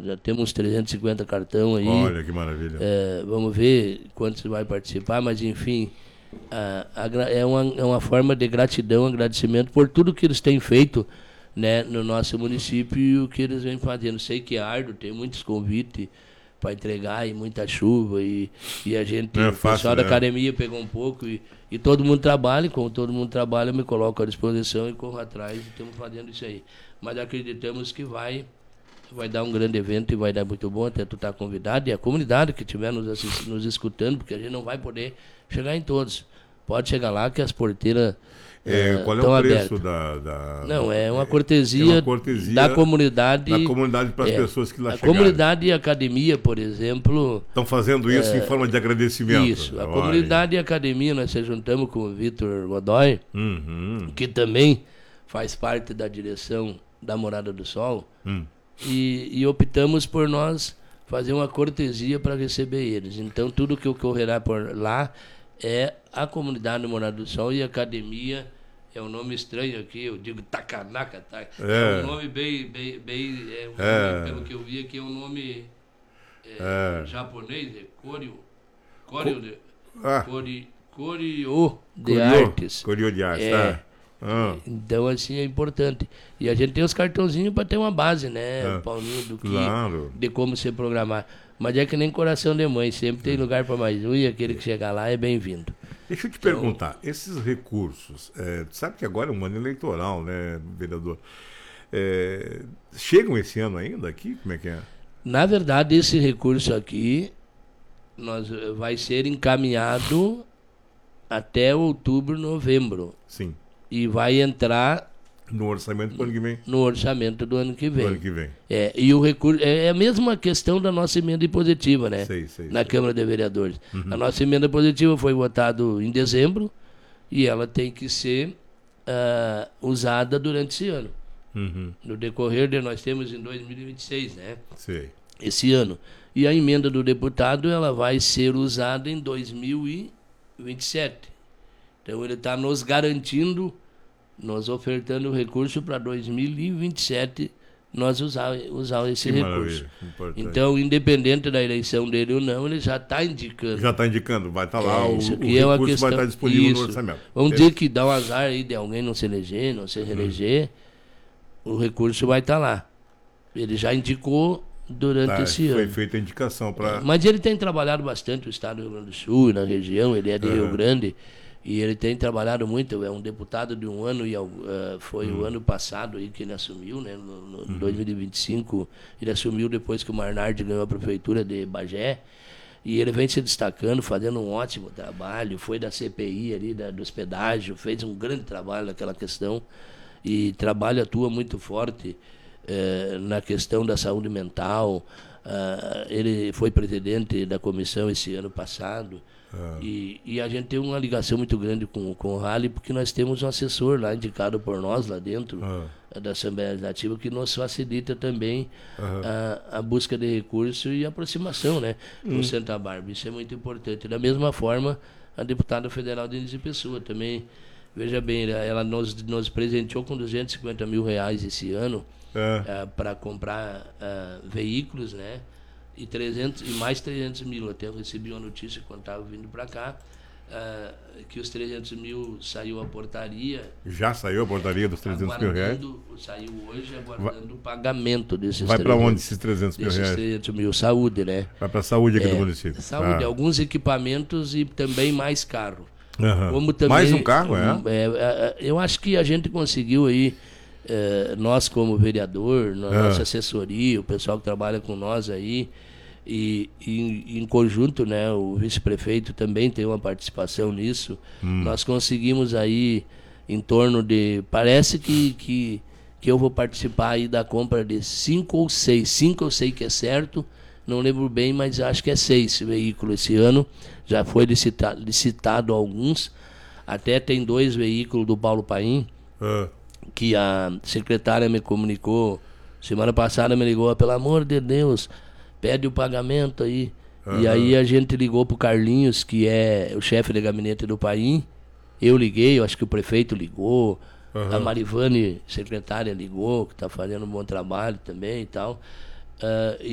já temos uns 350 cartão aí. Olha que maravilha. Vamos ver quantos vai participar, mas enfim, é uma forma de gratidão, agradecimento por tudo que eles têm feito, né, no nosso município e o que eles vêm fazendo. Sei que é árduo, tem muitos convites para entregar e muita chuva e a gente, o pessoal da academia pegou um pouco e todo mundo trabalha, e como todo mundo trabalha, eu me coloco à disposição e corro atrás e estamos fazendo isso aí. Mas acreditamos que vai dar um grande evento e vai dar muito bom, até tu estar convidado e a comunidade que estiver nos escutando, porque a gente não vai poder chegar em todos. Pode chegar lá que as porteiras qual é o preço da... Não, é uma cortesia, da comunidade. Da comunidade para as pessoas que lá chegarem. A comunidade e a academia, por exemplo... Estão fazendo isso em forma de agradecimento. Isso, a comunidade e a academia, nós se juntamos com o Vitor Godoy, que também faz parte da direção da Morada do Sol, e optamos por nós fazer uma cortesia para receber eles. Então, tudo que ocorrerá por lá é a comunidade Morada do Sol e a academia. É um nome estranho aqui, eu digo Takanaka, tá? É um nome bem nome, pelo que eu vi aqui, é um nome japonês, é Koryo de Artes. Koryo de Artes, Então, assim, é importante. E a gente tem os cartãozinhos para ter uma base, né, Paulinho, de como se programar. Mas é que nem coração de mãe, sempre tem lugar para mais um e aquele que chegar lá é bem-vindo. Deixa eu te perguntar, esses recursos, tu sabe que agora é um ano eleitoral, né, vereador? Chegam esse ano ainda aqui? Como é que é? Na verdade, esse recurso aqui vai ser encaminhado até outubro, novembro. Sim. E vai entrar no orçamento do ano que vem. No orçamento do ano que vem. Do ano que vem. E o recurso é a mesma questão da nossa emenda impositiva, né? Sei. Na Câmara de Vereadores. A nossa emenda impositiva foi votada em dezembro e ela tem que ser usada durante esse ano. No decorrer nós temos em 2026, né? Sei. Esse ano. E a emenda do deputado ela vai ser usada em 2027. Então ele está nos garantindo, nos ofertando recurso para 2027 nós usar esse recurso. Então, independente da eleição dele ou não, ele já está indicando. Já está indicando, vai estar lá, o recurso vai estar disponível no orçamento. Vamos dizer que dá um azar aí de alguém não se eleger, não se reeleger, o recurso vai estar lá. Ele já indicou durante esse ano. Foi feita a indicação para... Mas ele tem trabalhado bastante no estado do Rio Grande do Sul e na região, ele é de Rio Grande. E ele tem trabalhado muito, é um deputado de um ano, e foi o ano passado aí que ele assumiu, né? Em 2025, ele assumiu depois que o Marnard ganhou a prefeitura de Bagé, e ele vem se destacando, fazendo um ótimo trabalho, foi da CPI ali, do hospedagem, fez um grande trabalho naquela questão, e atua muito forte na questão da saúde mental. Ele foi presidente da comissão esse ano passado. E a gente tem uma ligação muito grande com o Rally, porque nós temos um assessor lá, indicado por nós lá dentro da Assembleia Legislativa, que nos facilita também a busca de recursos e a aproximação, né, com Santa Bárbara. Isso é muito importante. Da mesma forma, a deputada federal Denise Pessoa também, veja bem, ela nos presenteou com R$250 mil esse ano para comprar veículos, né? E mais 300 mil. Até eu recebi uma notícia quando estava vindo para cá, que os 300 mil saiu a portaria. Já saiu a portaria dos 300 mil reais? Saiu hoje, aguardando o pagamento desses 300 mil. Vai para onde esses 300 mil reais? 300 mil, saúde, né? Vai para a saúde aqui do município. Saúde, alguns equipamentos e também mais carro. Como também, mais um carro, eu acho que a gente conseguiu aí, nós como vereador, nossa assessoria, o pessoal que trabalha com nós aí, e em conjunto, né, o vice-prefeito também tem uma participação nisso. Nós conseguimos aí em torno de, parece que eu vou participar aí da compra de 5 ou 6. 5 eu sei que é certo, não lembro bem, mas acho que é 6 veículos esse ano. Já foi licitado alguns, até tem 2 veículos do Paulo Paim, que a secretária me comunicou, semana passada me ligou, pelo amor de Deus, pede o pagamento aí. E aí a gente ligou pro Carlinhos, que é o chefe de gabinete do Paim. Eu liguei, eu acho que o prefeito ligou, a Marivane, secretária, ligou, que está fazendo um bom trabalho também e tal.